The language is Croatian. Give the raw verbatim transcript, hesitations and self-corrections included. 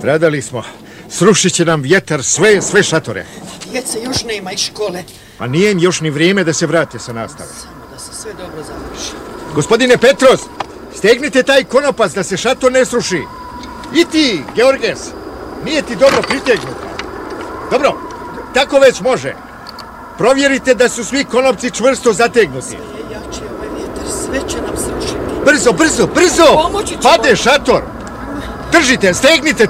Stradali smo. Srušit će nam vjetar sve, sve šatore. Djece još nema iz škole. A nije im još ni vrijeme da se vrate sa nastave. Samo da se sve dobro završi. Gospodine Petros, stegnite taj konopac da se šator ne sruši. I ti, Georges, nije ti dobro pritegnuto. Dobro, tako već može. Provjerite da su svi konopci čvrsto zategnuti. Sve je jači ovaj vjetar, sve će nam srušiti. Brzo, brzo, brzo! Pomoći ćemo. Pade šator! Držite, stegnite